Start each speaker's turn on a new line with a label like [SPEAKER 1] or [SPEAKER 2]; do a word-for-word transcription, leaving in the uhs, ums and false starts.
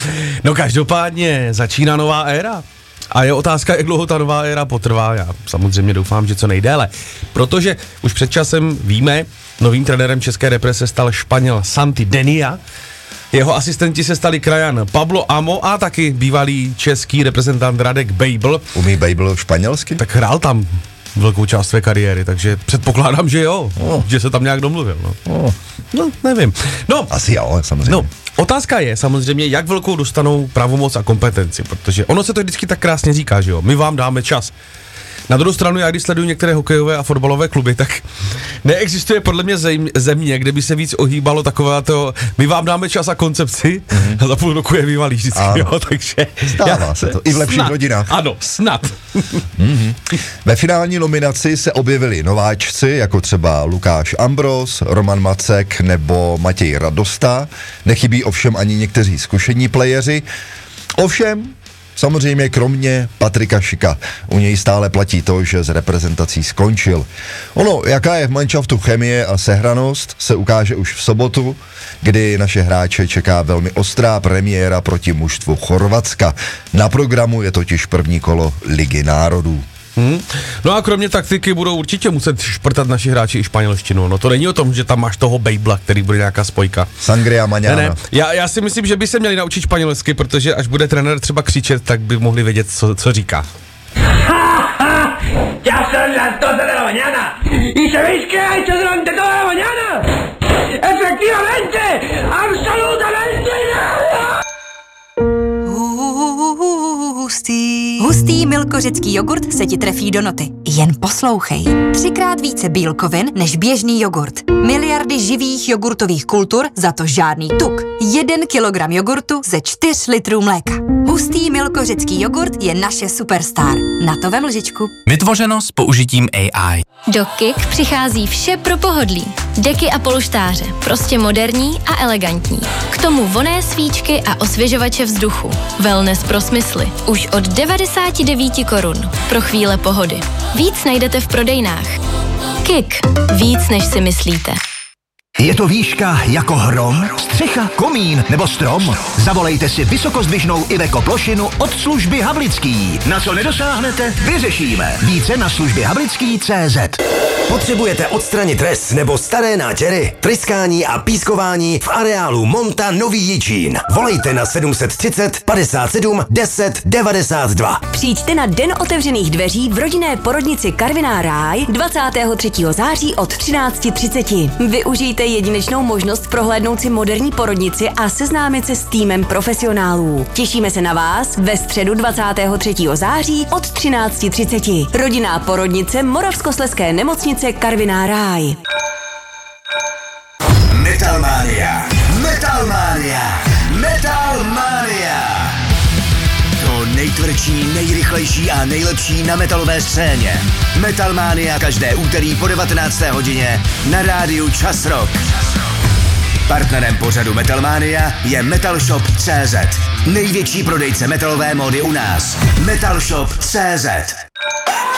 [SPEAKER 1] No každopádně začíná nová éra. A je otázka, jak dlouho ta nová éra potrvá. Já samozřejmě doufám, že co nejdéle. Protože už před časem víme, novým trenérem české repre se stal Španěl Santi Denia. Jeho asistenti se stali krajan Pablo Amo a taky bývalý český reprezentant Radek Bejbl.
[SPEAKER 2] Umí Bejbl španělsky?
[SPEAKER 1] Tak hrál tam velkou část své kariéry, takže předpokládám, že jo, oh. že se tam nějak domluvil. No, oh. no nevím. No,
[SPEAKER 2] asi jo, samozřejmě.
[SPEAKER 1] No, otázka je samozřejmě, jak velkou dostanou pravomoc a kompetenci, protože ono se to vždycky tak krásně říká, že jo, my vám dáme čas. Na druhou stranu, já když sleduju některé hokejové a fotbalové kluby, tak neexistuje podle mě země, kde by se víc ohýbalo takové to, my vám dáme čas a koncepci mm-hmm. a za půl roku je vyvalí vždycky, jo, takže...
[SPEAKER 2] Stává já, se to, i v lepších
[SPEAKER 1] snad,
[SPEAKER 2] rodinách.
[SPEAKER 1] Ano, snad.
[SPEAKER 2] Mm-hmm. Ve finální nominaci se objevili nováčci, jako třeba Lukáš Ambros, Roman Macek nebo Matěj Radosta. Nechybí ovšem ani někteří zkušení playeři. Ovšem, samozřejmě kromě Patrika Šika. U něj stále platí to, že z reprezentací skončil. Ono, jaká je v manšaftu chemie a sehranost, se ukáže už v sobotu, kdy naše hráče čeká velmi ostrá premiéra proti mužstvu Chorvatska. Na programu je totiž první kolo Ligy národů.
[SPEAKER 1] Hmm. No a kromě taktiky budou určitě muset šprtat naši hráči i španělštinu. No to není o tom, že tam máš toho Bejbla, který bude nějaká spojka.
[SPEAKER 2] Sangria maňana.
[SPEAKER 1] Ne, ne. Já, já si myslím, že by se měli naučit španělsky, protože až bude trenér třeba křičet, tak by mohli vědět, co, co říká.
[SPEAKER 3] Ya son las dos de la mañana. ¿Y sabéis qué ha hecho durante toda la mañana? Efectivamente, absolutamente nada.
[SPEAKER 4] Hustý. Hustý milkořecký jogurt se ti trefí do noty. Jen poslouchej. Třikrát více bílkovin než běžný jogurt. Miliardy živých jogurtových kultur, za to žádný tuk. Jeden kilogram jogurtu ze čtyř litrů mléka. Hustý milkořecký jogurt je naše superstar. Na to vem lžičku.
[SPEAKER 5] Vytvořeno s použitím A I.
[SPEAKER 6] Do Kik přichází vše pro pohodlí. Deky a polštáře, prostě moderní a elegantní. K tomu vonné svíčky a osvěžovače vzduchu. Wellness pro smysly. Už od devadesát devět korun. Pro chvíle pohody. Víc najdete v prodejnách. Kik. Víc, než si myslíte.
[SPEAKER 7] Je to výška jako hrom, střecha, komín nebo strom? Zavolejte si vysokozdvižnou Iveco plošinu od služby Havlický. Na co nedosáhnete, vyřešíme. Více na službě havlický tečka cé zet.
[SPEAKER 8] Potřebujete odstranit res nebo staré nátěry, tryskání a pískování v areálu Monta Nový Jičín. Volejte na sedm set třicet padesát sedm deset devadesát dva.
[SPEAKER 9] Přijďte na Den otevřených dveří v rodinné porodnici Karviná Ráj dvacátého třetího září od třináct třicet. Využijte jedinečnou možnost prohlédnout si moderní porodnici a seznámit se s týmem profesionálů. Těšíme se na vás ve středu dvacátého třetího září od třináct třicet. Rodinná porodnice Moravskoslezské nemocnice Karviná Ráj.
[SPEAKER 8] Metalmania, Metalmania, Metalmania. To nejtvrdší, nejrychlejší a nejlepší na metalové scéně. Metalmania každé úterý po devatenácté hodině na rádiu Čas Rock. Partnerem pořadu Metalmania je Metalshop tečka cé zet. Největší prodejce metalové módy u nás. Metalshop tečka cé zet.